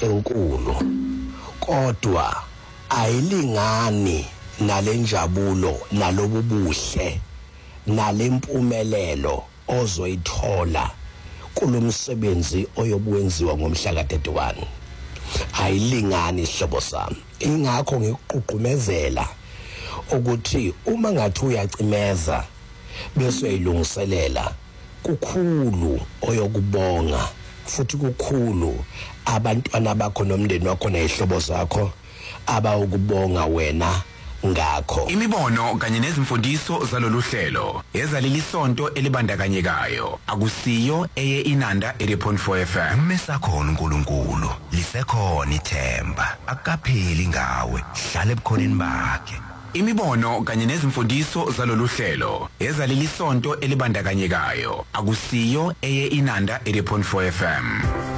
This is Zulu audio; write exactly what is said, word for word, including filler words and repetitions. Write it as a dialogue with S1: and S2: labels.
S1: enkulu kodwa ayilingani nalenjabulo nalobu buhle nalempumelelo ozoyithola kulomsebenzi oyobuwenziwa ngomhla ka thirty-one. Ayilingani sihlobo sami, ingakho ngikuqhuqhumezela ukuthi uma ngathi uyacimeza bese uyilungiselela kukhulu oyokubonga futhi kukhulu abantwana bakho nomndeni wakho nezihlobo zakho abawukubonga wena ngakho.
S2: Imibono kanye nezimfundiso zalolu hlelo ezaleli sonto elibandakanyekayo akusiyo eye inanda eighty point four F M.
S3: Mesakhona uNkulunkulu lisekhona ithemba akapheli ngawe hlale ebukhoneni bakhe.
S2: Imibono kanye nezimfundiso zalolu hlelo ezaleli sonto elibandakanyekayo akusiyo eye inanda eighty point four F M.